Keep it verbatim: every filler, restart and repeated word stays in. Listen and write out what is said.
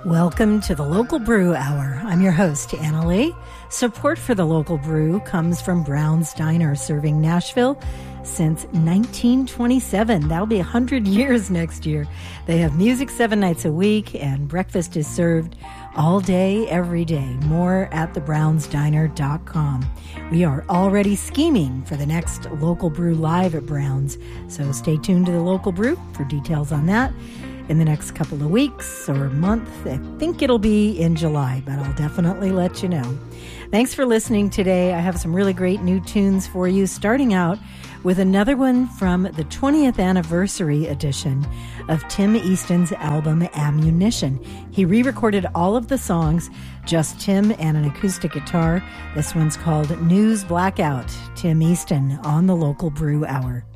Welcome to the Local Brew Hour. I'm your host, Anna Lee. Support for the Local Brew comes from Brown's Diner, serving Nashville since nineteen twenty-seven. That'll be one hundred years next year. They have music seven nights a week, and breakfast is served all day, every day. More at the browns diner dot com. We are already scheming for the next Local Brew Live at Brown's, so stay tuned to the Local Brew for details on that in the next couple of weeks or month. I think it'll be in July, but I'll definitely let you know. Thanks for listening today. I have some really great new tunes for you, starting out with another one from the twentieth anniversary edition of Tim Easton's album Ammunition. He re-recorded all of the songs, just Tim and an acoustic guitar. This one's called News Blackout. Tim Easton on the Local Brew Hour.